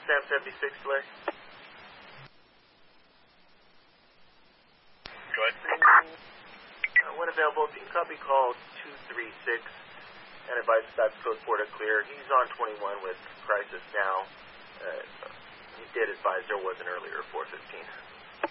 Sam 76, Larry. Go ahead. When available, if you can copy call 236 and advise that's code Florida clear. He's on 21 with crisis now. He did advise there was an earlier 415.